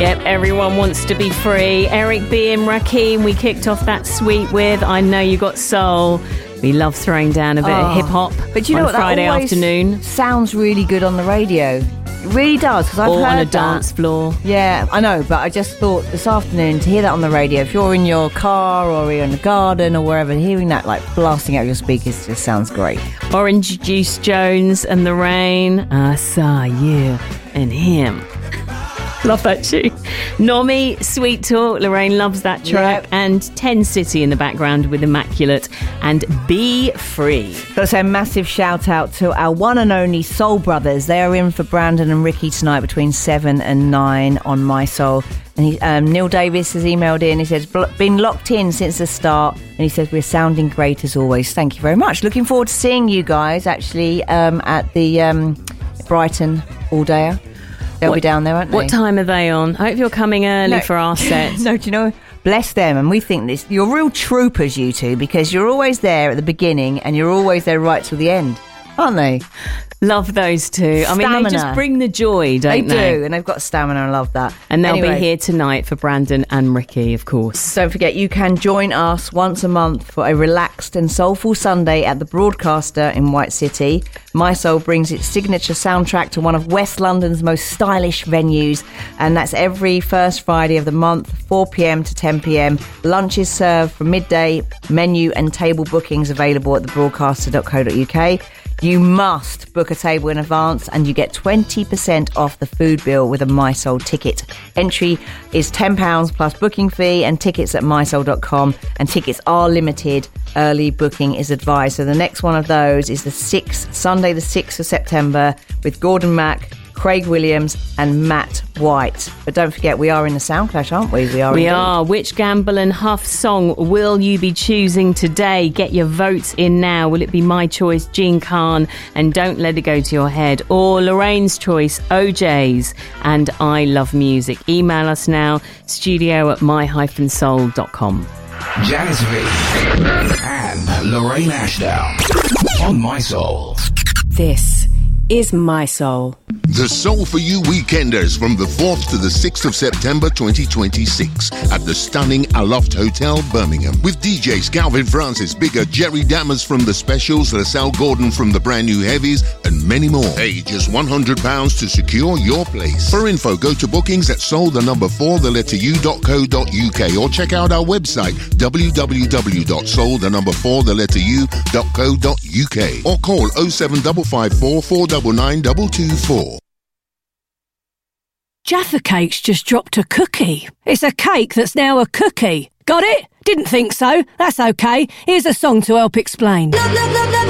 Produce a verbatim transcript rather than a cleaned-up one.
Yep, everyone wants to be free. Eric B and Rakim, we kicked off that suite with I Know You Got Soul. We love throwing down a bit oh, of hip-hop but you know on what, Friday that afternoon. Sounds really good on the radio. It really does, because I've or heard on a that. dance floor. Yeah, I know, but I just thought this afternoon to hear that on the radio, if you're in your car or you're in the garden or wherever, hearing that like blasting out your speakers just sounds great. Orange Juice Jones and The Rain. I saw you and him. Love that tune. Nomi, Sweet Talk. Lorraine loves that track. Yep. And ten City in the background with Immaculate and Be Free. Got to say a massive shout out to our one and only Soul Brothers. They are in for Brandon and Ricky tonight between seven and nine on My Soul. And he, um, Neil Davis has emailed in. He says, been locked in since the start. And he says, we're sounding great as always. Thank you very much. Looking forward to seeing you guys actually um, at the um, Brighton all-dayer. They'll what, be down there, won't they? What time are they on? I hope you're coming early no. for our set. No, do you know, bless them. And we think this, you're real troopers, you two, because you're always there at the beginning and you're always there right till the end, aren't they? Love those two. I Stamina. mean, they just bring the joy, don't they? They do, and they've got stamina. I love that. And they'll anyway, be here tonight for Brandon and Ricky, of course. Don't forget, you can join us once a month for a relaxed and soulful Sunday at the Broadcaster in White City. My Soul brings its signature soundtrack to one of West London's most stylish venues, and that's every first Friday of the month, four p.m. to ten p.m. Lunch is served from midday. Menu and table bookings available at the broadcaster dot co dot uk. You must book a table in advance and you get twenty percent off the food bill with a My Soul ticket. Entry is ten pounds plus booking fee and tickets at my soul dot com, and tickets are limited. Early booking is advised. So the next one of those is the sixth, Sunday the sixth of September with Gordon Mack, Craig Williams and Matt White. But don't forget, we are in the Sound Clash, aren't we? We are. We indeed. are. Which Gamble and Huff song will you be choosing today? Get your votes in now. Will it be My Choice, Gene Khan, and Don't Let It Go to Your Head? Or Lorraine's Choice, O J's and I Love Music? Email us now, studio at my dash soul dot com. Janice V and Lorraine Ashdown on My Soul. This is My Soul. The Soul For You Weekenders from the fourth to the sixth of September twenty twenty-six at the stunning Aloft Hotel, Birmingham. With D Js Calvin Francis, Bigger, Jerry Dammers from The Specials, LaSalle Gordon from the Brand New Heavies, and many more. Pay just one hundred pounds to secure your place. For info, go to bookings at soul the number four, the letter u dot co dot uk or check out our website w w w dot soul the number four, the letter u dot co dot uk or call oh seven five five four, four nine nine two two four. Jaffa Cakes just dropped a cookie. It's a cake that's now a cookie. Got it? Didn't think so. That's okay. Here's a song to help explain. Love, love, love, love.